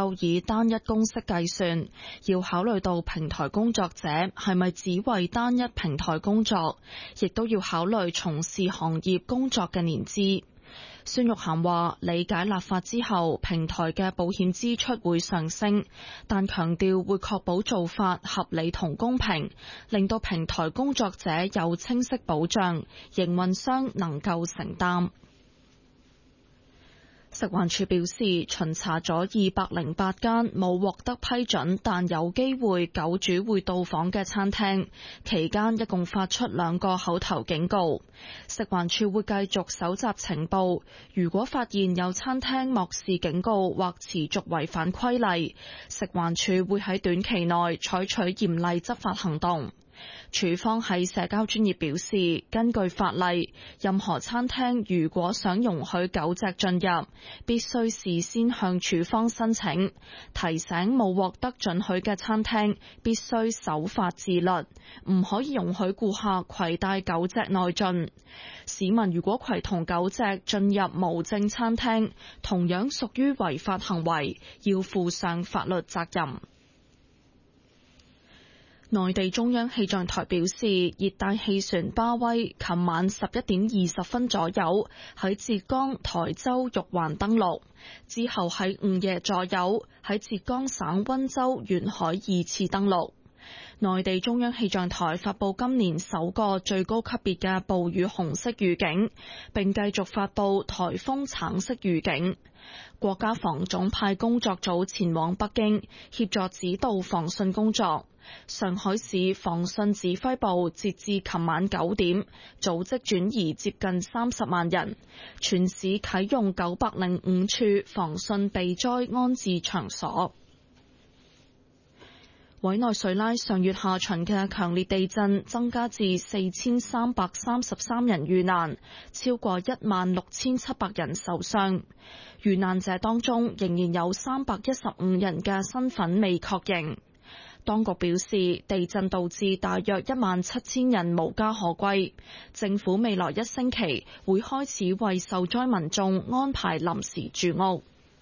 夠以單一公式計算，要考慮到平台工作者係咪只為單一平台工作，亦都要考慮從事行業工作嘅年資。孫玉菡話：理解立法之後，平台嘅保險支出會上升，但強調會確保做法合理同公平，令到平台工作者有清晰保障，營運商能夠承擔。食環署表示，巡查咗208間冇獲得批准但有機會狗主會到訪嘅餐廳，期間一共發出2個口頭警告。食環署會繼續搜集情報，如果發現有餐廳漠視警告或持續違反規例，食環署會喺短期內採取嚴厲執法行動。署方喺社交專頁表示，根據法例，任何餐廳如果想容許狗隻進入，必須事先向署方申請，提醒冇獲得准許嘅餐廳必須守法自律，唔可以容許顧客攜帶狗隻內進。市民如果攜同狗隻進入無證餐廳，同樣屬於違法行為，要負上法律責任。內地中央氣象台表示，熱帶氣旋巴威琴晚11點20分左右喺浙江台州玉環登陸，之後喺午夜左右喺浙江省溫州沿海2次登陸。內地中央氣象台發佈今年首個最高級別嘅暴雨紅色預警，並繼續發佈颱風橙色預警。國家防總派工作組前往北京協助指導防汛工作。上海市防汛指揮部截至琴晚9點，組織轉移接近30萬人，全市啟用905處防汛避災安置場所。委內瑞拉上月下旬嘅強烈地震增加至4333人遇難，超過16700人受傷。遇難者當中仍然有315人嘅身份未確認。當局表示，地震導致大約17000人無家可歸，政府未來1星期會開始為受災民眾安排臨時住屋。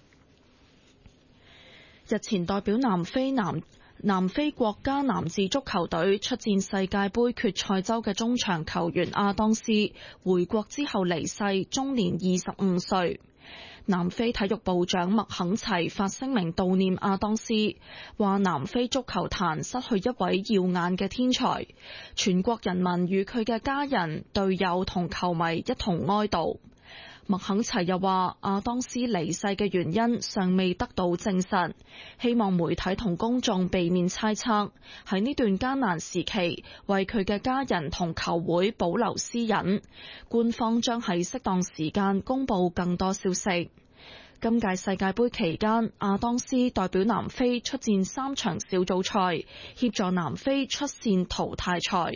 日前代表南非國家男子足球隊出戰世界盃決賽周嘅中場球員阿當斯回國之後離世，終年25歲。南非體育部長麥肯齊發聲明悼念阿當斯，話南非足球壇失去一位耀眼嘅天才，全國人民與佢嘅家人、隊友同球迷一同哀悼。麥肯齊又話，阿當斯離世嘅原因尚未得到證實，希望媒體同公眾避免猜測，喺呢段艱難時期為佢嘅家人同球會保留私隱，官方將喺適當時間公布更多消息。今屆世界盃期間，阿當斯代表南非出戰3場小組賽，協助南非出線淘汰賽。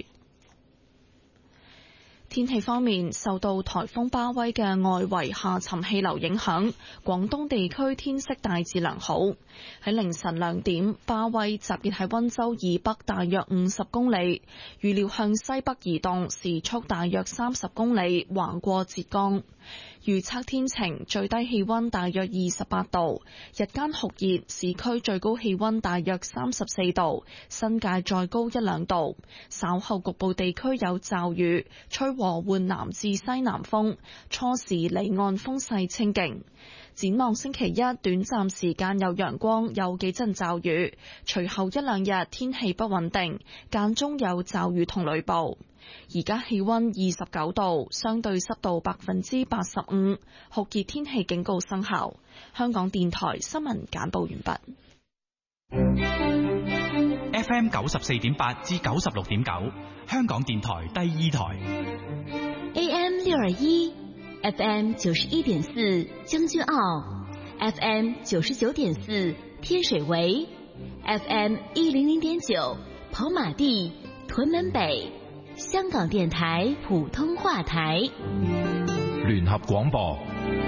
天氣方面，受到颱風巴威嘅外圍下沉氣流影響，廣東地區天色大致良好。喺凌晨2點，巴威集結喺溫州以北大約50公里，預料向西北移動，時速大約30公里，橫過浙江。預測天晴，最低氣溫大約28度，日間酷熱，市區最高氣溫大約34度，新界再高1-2度。稍後局部地區有驟雨，吹和緩南至西南風，初時離岸風勢清勁。展望星期一，短暫時間有陽光，有幾陣驟雨，隨後1-2日天氣不穩定，間中有驟雨同雷暴。而家氣溫29度，相對濕度85%，酷熱天氣警告生效。香港電台新聞簡報完畢。 FM 94.8至96.9，香港電台第2台。 AM 621 FM 91.4將軍澳 FM 99.4天水圍 FM 100.9跑馬地屯門北，香港電台普通話台。 聯合廣播。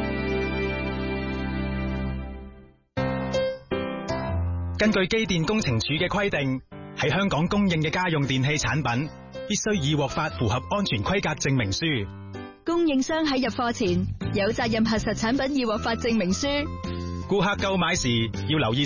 根據機電工程署嘅規定，喺香港供應嘅家用電器產品必須已獲發符合安全規格證明書。 供應商喺入貨前有責任核實產品已獲發證明書。 顧客購買時要留意